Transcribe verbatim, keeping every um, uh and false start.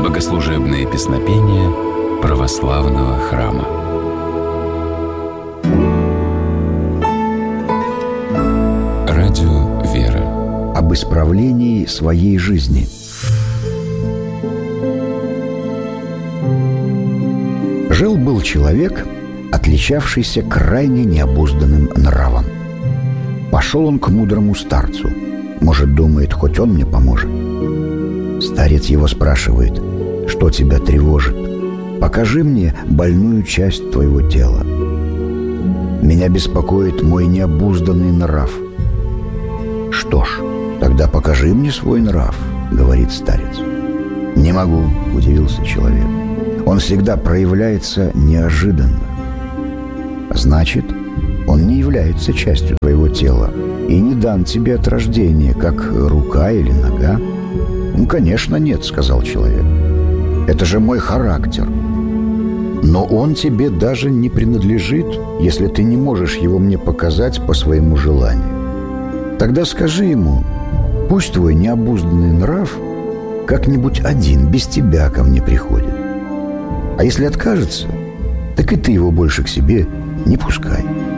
Богослужебные песнопения православного храма. Радио «Вера» об исправлении своей жизни. Жил-был человек, отличавшийся крайне необузданным нравом. Пошел он к мудрому старцу. Может, думает, хоть он мне поможет. Старец его спрашивает: что тебя тревожит? Покажи мне больную часть твоего тела. Меня беспокоит мой необузданный нрав. Что ж, тогда покажи мне свой нрав, говорит старец. Не могу, удивился человек. Он всегда проявляется неожиданно. Значит, он не является частью твоего тела и не дан тебе от рождения, как рука или нога. Ну, конечно, нет, сказал человек. Это же мой характер. Но он тебе даже не принадлежит, если ты не можешь его мне показать по своему желанию. Тогда скажи ему: пусть твой необузданный нрав как-нибудь один, без тебя ко мне приходит. А если откажется, так и ты его больше к себе не пускай.